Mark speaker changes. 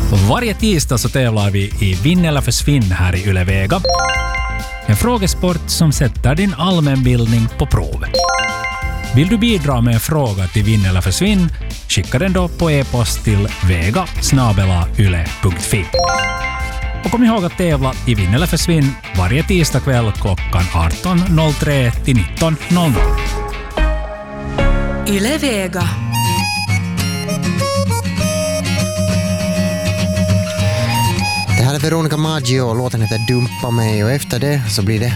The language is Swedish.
Speaker 1: Varje tisdag så tävlar vi i Vinn eller försvinn här i Yle Vega. En frågesport som sätter din allmänbildning på prov. Vill du bidra med en fråga till Vinn eller försvinn, skicka den då på e-post till vega@yle.fi. Och kom ihåg att tävla i Vinn eller försvinn varje tisdag kväll klockan 18.03 till 19.00.
Speaker 2: Yle Vega.
Speaker 3: Det här är Veronica Maggio och låten heter Dumpa mig, och efter det så blir det